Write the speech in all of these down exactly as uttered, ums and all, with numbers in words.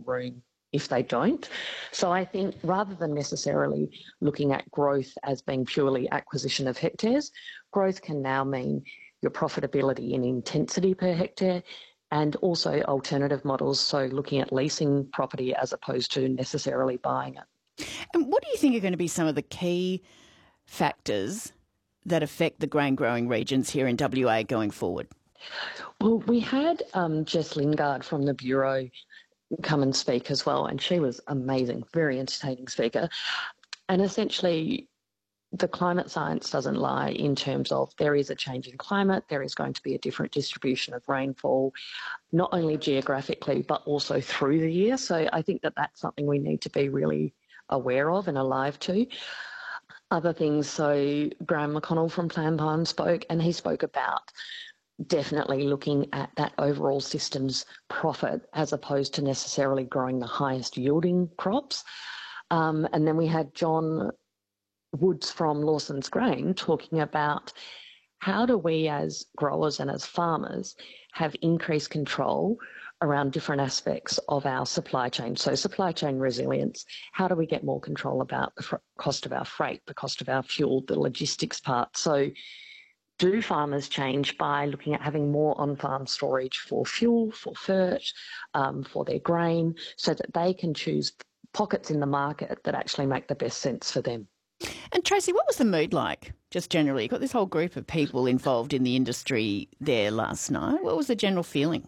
room if they don't. So I think rather than necessarily looking at growth as being purely acquisition of hectares, growth can now mean your profitability in intensity per hectare and also alternative models, so looking at leasing property as opposed to necessarily buying it. And what do you think are going to be some of the key factors that affect the grain growing regions here in W A going forward? Well, we had um, Jess Lingard from the Bureau come and speak as well, and she was amazing, very entertaining speaker. And essentially, the climate science doesn't lie in terms of there is a change in climate, there is going to be a different distribution of rainfall, not only geographically, but also through the year. So I think that that's something we need to be really aware of and alive to. Other things, so Graham McConnell from Plan Farm spoke, and he spoke about definitely looking at that overall system's profit as opposed to necessarily growing the highest yielding crops. Um, and then we had John Woods from Lawson's Grain talking about how do we as growers and as farmers have increased control around different aspects of our supply chain. So supply chain resilience, how do we get more control about the fr- cost of our freight, the cost of our fuel, the logistics part. So do farmers change by looking at having more on-farm storage for fuel, for fert, um, for their grain, so that they can choose pockets in the market that actually make the best sense for them? And Tracy, what was the mood like, just generally? You've got this whole group of people involved in the industry there last night. What was the general feeling?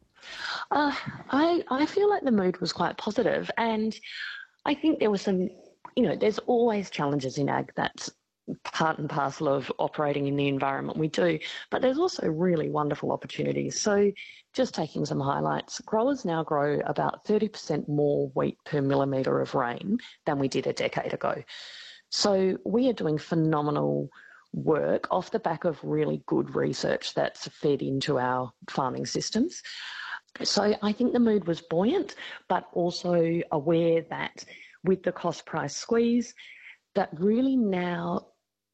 Uh, I, I feel like the mood was quite positive, and I think there was some, you know, there's always challenges in ag. That's part and parcel of operating in the environment we do, but there's also really wonderful opportunities. So just taking some highlights, growers now grow about thirty percent more wheat per millimetre of rain than we did a decade ago. So we are doing phenomenal work off the back of really good research that's fed into our farming systems. So I think the mood was buoyant, but also aware that with the cost price squeeze, that really now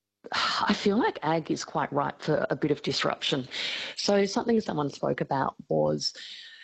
I feel like ag is quite ripe for a bit of disruption. So something someone spoke about was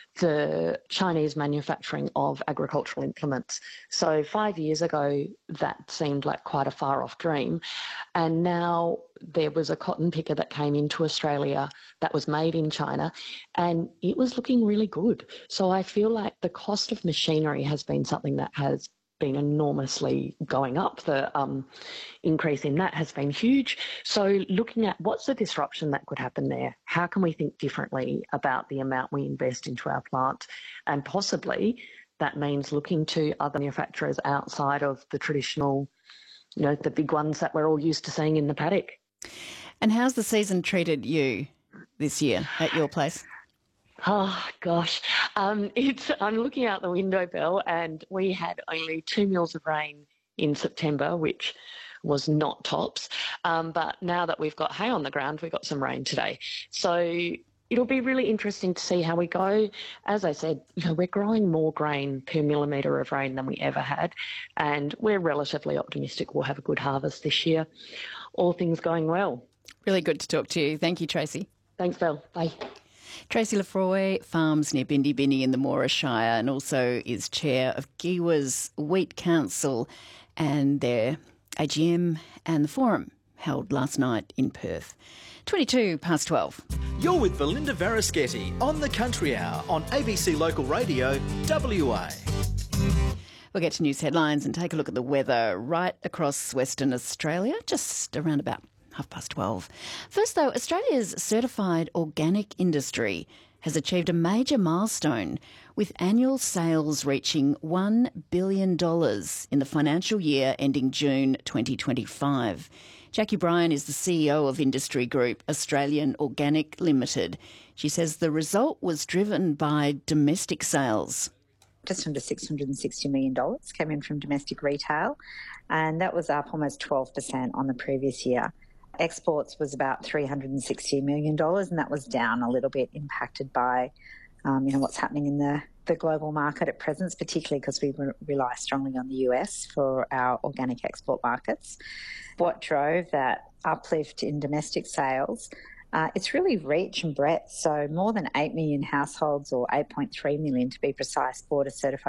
the Chinese manufacturing of agricultural implements. So five years ago, that seemed like quite a far off dream. And now there was a cotton picker that came into Australia that was made in China, and it was looking really good. So I feel like the cost of machinery has been something that has been enormously going up. The um, increase in that has been huge. So looking at what's the disruption that could happen there, how can we think differently about the amount we invest into our plant, and possibly that means looking to other manufacturers outside of the traditional, you know, the big ones that we're all used to seeing in the paddock. And how's the season treated you this year at your place? Oh, gosh. Um, it's, I'm looking out the window, Belle, and we had only two mils of rain in September, which was not tops. Um, but now that we've got hay on the ground, we've got some rain today. So it'll be really interesting to see how we go. As I said, you know, we're growing more grain per millimetre of rain than we ever had, and we're relatively optimistic we'll have a good harvest this year. All things going well. Really good to talk to you. Thank you, Tracy. Thanks, Belle. Bye. Tracy Lefroy farms near Bindi Bini in the Moira Shire and also is chair of Giwa's Wheat Council and their A G M and the forum held last night in Perth. twenty-two past twelve. You're with Belinda Varaschetti on The Country Hour on A B C Local Radio, W A. We'll get to news headlines and take a look at the weather right across Western Australia, just around about half past twelve. First, though, Australia's certified organic industry has achieved a major milestone, with annual sales reaching one billion dollars in the financial year ending June twenty twenty-five. Jackie Bryan is the C E O of industry group Australian Organic Limited. She says the result was driven by domestic sales. Just under six hundred sixty million dollars came in from domestic retail, and that was up almost twelve percent on the previous year. Exports was about three hundred sixty million dollars, and that was down a little bit, impacted by um, you know, what's happening in the, the global market at present, particularly because we re- rely strongly on the U S for our organic export markets. What drove that uplift in domestic sales? Uh, it's really reach and breadth. So more than eight million households, or eight point three million to be precise, bought a certified